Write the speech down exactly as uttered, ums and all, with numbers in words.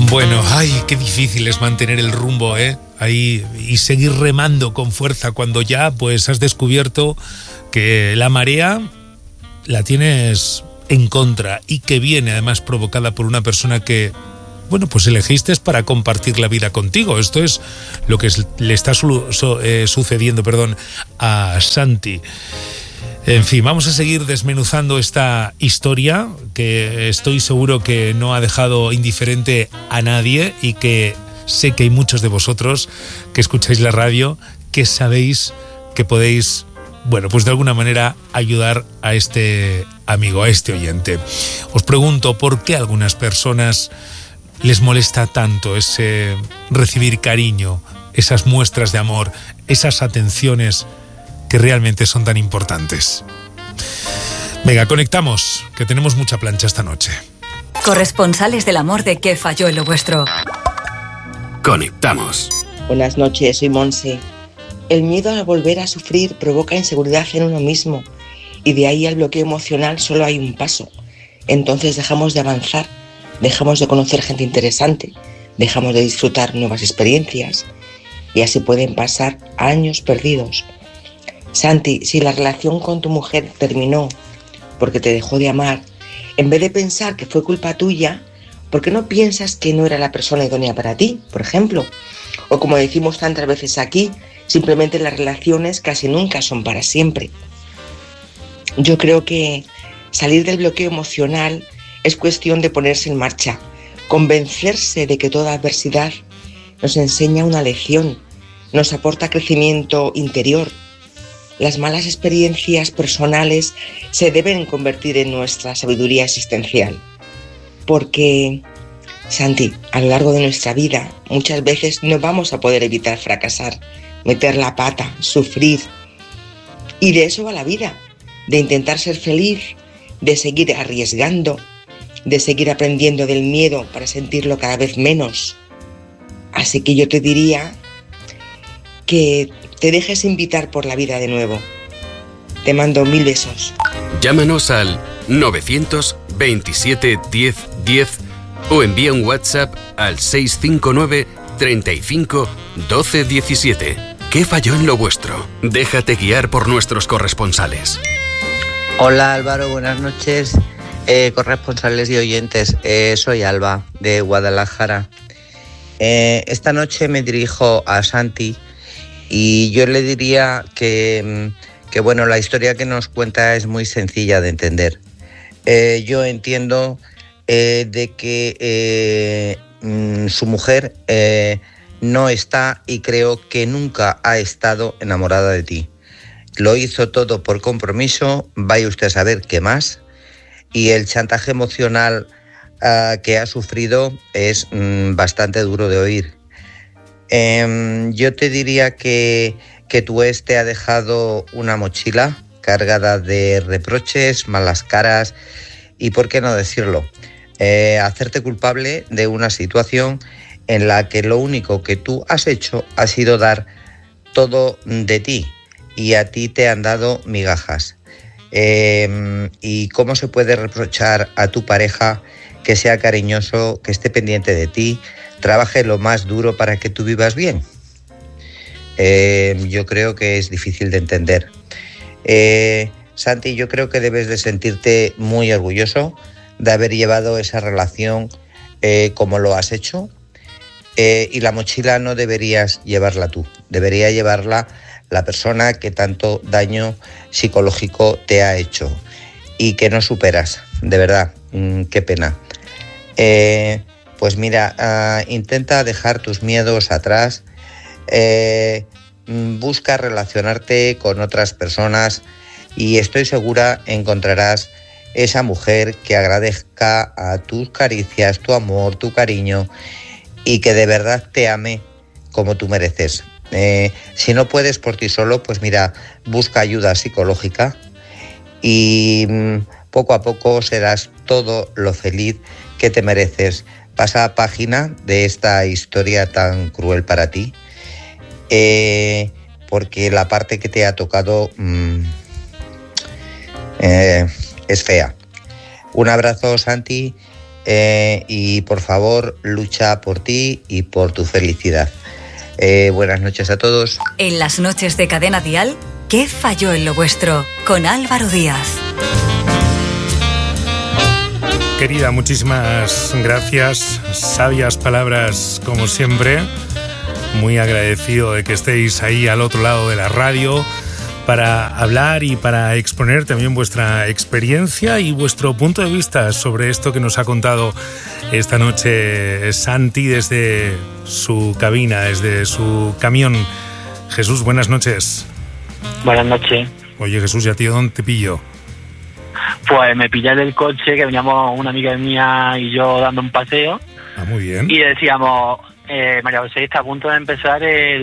Bueno, ay, qué difícil es mantener el rumbo, ¿eh? Ahí y seguir remando con fuerza cuando ya pues has descubierto que la marea la tienes en contra y que viene además provocada por una persona que, bueno, pues elegiste para compartir la vida contigo. Esto es lo que le está su, su, eh, sucediendo, perdón, a Santi. En fin, vamos a seguir desmenuzando esta historia que estoy seguro que no ha dejado indiferente a nadie y que sé que hay muchos de vosotros que escucháis la radio que sabéis que podéis, bueno, pues de alguna manera ayudar a este amigo, a este oyente. Os pregunto, ¿por qué a algunas personas les molesta tanto ese recibir cariño, esas muestras de amor, esas atenciones que realmente son tan importantes? Venga, conectamos, que tenemos mucha plancha esta noche. Corresponsales del amor de ¿Qué falló en lo vuestro? Conectamos. Buenas noches, soy Monse. El miedo a volver a sufrir provoca inseguridad en uno mismo y de ahí al bloqueo emocional solo hay un paso. Entonces dejamos de avanzar, dejamos de conocer gente interesante, dejamos de disfrutar nuevas experiencias y así pueden pasar años perdidos. Santi, si la relación con tu mujer terminó porque te dejó de amar, en vez de pensar que fue culpa tuya, ¿por qué no piensas que no era la persona idónea para ti, por ejemplo? O como decimos tantas veces aquí, simplemente las relaciones casi nunca son para siempre. Yo creo que salir del bloqueo emocional es cuestión de ponerse en marcha, convencerse de que toda adversidad nos enseña una lección, nos aporta crecimiento interior. Las malas experiencias personales se deben convertir en nuestra sabiduría existencial. Porque, Santi, a lo largo de nuestra vida, muchas veces no vamos a poder evitar fracasar, meter la pata, sufrir. Y de eso va la vida, de intentar ser feliz, de seguir arriesgando, de seguir aprendiendo del miedo para sentirlo cada vez menos. Así que yo te diría que te dejes invitar por la vida de nuevo. Te mando mil besos. Llámanos al nueve veintisiete diez diez o envía un WhatsApp al seis cinco nueve treinta y cinco doce diecisiete. ¿Qué falló en lo vuestro? Déjate guiar por nuestros corresponsales. Hola Álvaro, buenas noches. Eh, corresponsales y oyentes, eh, soy Alba de Guadalajara. Eh, esta noche me dirijo a Santi y yo le diría que, que bueno, la historia que nos cuenta es muy sencilla de entender. Eh, yo entiendo eh, de que eh, mm, su mujer eh, no está y creo que nunca ha estado enamorada de ti. Lo hizo todo por compromiso, vaya usted a saber qué más, y el chantaje emocional uh, que ha sufrido es mm, bastante duro de oír. Eh, yo te diría que, que tu ex te ha dejado una mochila cargada de reproches, malas caras y, por qué no decirlo, eh, hacerte culpable de una situación en la que lo único que tú has hecho ha sido dar todo de ti y a ti te han dado migajas. Eh, ¿Y cómo se puede reprochar a tu pareja que sea cariñoso, que esté pendiente de ti, trabaje lo más duro para que tú vivas bien? Eh, yo creo que es difícil de entender. Eh, Santi, yo creo que debes de sentirte muy orgulloso de haber llevado esa relación eh, como lo has hecho. Eh, y la mochila no deberías llevarla tú, debería llevarla la persona que tanto daño psicológico te ha hecho y que no superas, de verdad, mmm, qué pena. Eh, pues mira, uh, intenta dejar tus miedos atrás, eh, busca relacionarte con otras personas y estoy segura encontrarás esa mujer que agradezca a tus caricias, tu amor, tu cariño y que de verdad te ame como tú mereces. Eh, si no puedes por ti solo, pues mira, busca ayuda psicológica y mmm, poco a poco serás todo lo feliz que te mereces. Pasa a página de esta historia tan cruel para ti, eh, porque la parte que te ha tocado mmm, eh, es fea. Un abrazo, Santi, eh, y por favor lucha por ti y por tu felicidad. Eh, buenas noches a todos. En las noches de Cadena Dial, ¿qué falló en lo vuestro? Con Álvaro Díaz. Querida, muchísimas gracias. Sabias palabras como siempre. Muy agradecido de que estéis ahí al otro lado de la radio para hablar y para exponer también vuestra experiencia y vuestro punto de vista sobre esto que nos ha contado esta noche Santi desde su cabina, desde su camión. Jesús, buenas noches. Buenas noches. Oye, Jesús, ¿y a ti dónde te pillo? Pues me pillé del coche, que veníamos una amiga mía y yo dando un paseo. Ah, muy bien. Y decíamos, eh, María José está a punto de empezar el